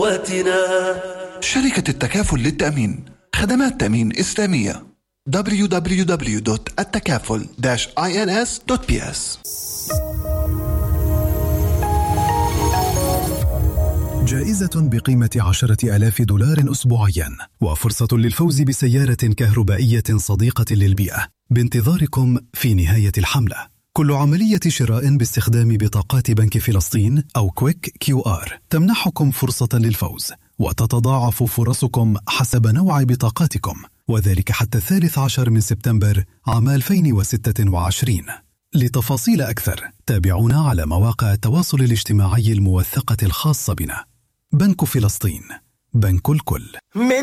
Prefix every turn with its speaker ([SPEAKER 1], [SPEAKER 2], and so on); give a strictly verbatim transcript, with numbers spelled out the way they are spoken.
[SPEAKER 1] شركة التكافل للتأمين، خدمات تأمين إسلامية. دبليو دبليو دبليو دوت التكافل داش إن إس دوت بي إس.
[SPEAKER 2] جائزة بقيمة عشرة آلاف دولار أسبوعيا وفرصة للفوز بسيارة كهربائية صديقة للبيئة بانتظاركم في نهاية الحملة. كل عملية شراء باستخدام بطاقات بنك فلسطين أو كويك كيو آر تمنحكم فرصة للفوز، وتتضاعف فرصكم حسب نوع بطاقاتكم، وذلك حتى الثالث عشر من سبتمبر عام ألفين وستة وعشرين. لتفاصيل أكثر تابعونا على مواقع التواصل الاجتماعي الموثقة الخاصة بنا. بنك فلسطين، بنك الكل.